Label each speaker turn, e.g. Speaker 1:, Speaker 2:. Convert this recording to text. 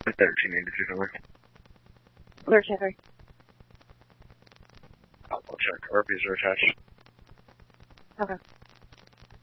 Speaker 1: 1382
Speaker 2: 1383.
Speaker 1: I'll check. RPs are attached.
Speaker 2: Okay.